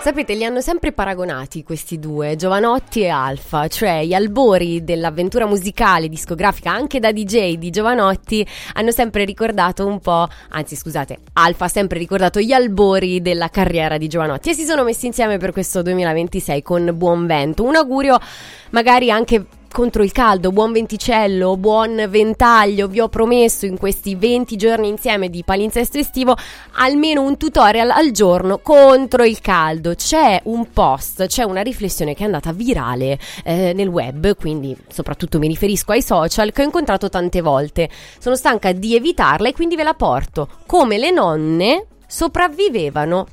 Sapete, li hanno sempre paragonati questi due, Jovanotti e Alfa, cioè gli albori dell'avventura musicale, discografica, anche da DJ di Jovanotti, hanno sempre ricordato un po', anzi scusate, Alfa ha sempre ricordato gli albori della carriera di Jovanotti e si sono messi insieme per questo 2026 con Buon Vento. Un augurio magari anche contro il caldo, buon venticello, buon ventaglio. Vi ho promesso in questi 20 giorni insieme di palinsesto estivo almeno un tutorial al giorno contro il caldo. C'è un post, c'è una riflessione che è andata virale nel web, quindi soprattutto mi riferisco ai social, che ho incontrato tante volte. Sono stanca di evitarla e quindi ve la porto. Come le nonne sopravvivono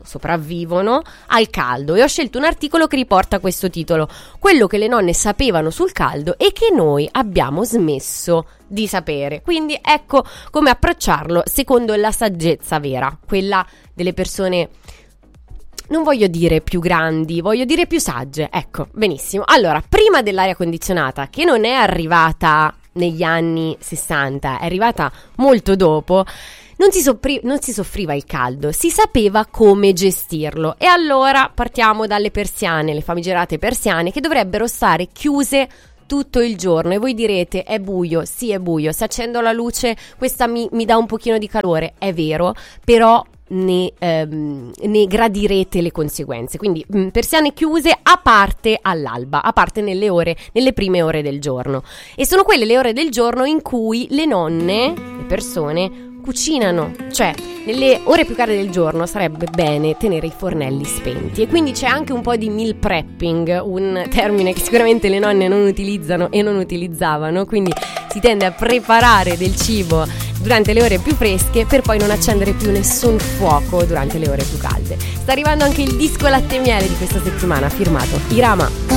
al caldo, e ho scelto un articolo che riporta questo titolo: quello che le nonne sapevano sul caldo e che noi abbiamo smesso di sapere. Quindi ecco come approcciarlo secondo la saggezza vera, quella delle persone, non voglio dire più grandi, voglio dire più sagge. Ecco, benissimo. Allora, prima dell'aria condizionata, che non è arrivata negli anni 60, è arrivata molto dopo, non si soffriva il caldo, si sapeva come gestirlo. E allora partiamo dalle persiane, le famigerate persiane, che dovrebbero stare chiuse tutto il giorno. E voi direte: è buio. Sì, è buio, se accendo la luce questa mi dà un pochino di calore, è vero, però ne gradirete le conseguenze. Quindi persiane chiuse a parte all'alba, a parte nelle prime ore del giorno. E sono quelle le ore del giorno in cui le nonne, le persone, cucinano, cioè nelle ore più calde del giorno sarebbe bene tenere i fornelli spenti. E quindi c'è anche un po' di meal prepping, un termine che sicuramente le nonne non utilizzano e non utilizzavano, quindi si tende a preparare del cibo durante le ore più fresche per poi non accendere più nessun fuoco durante le ore più calde. Sta arrivando anche il disco latte e miele di questa settimana, firmato Irama.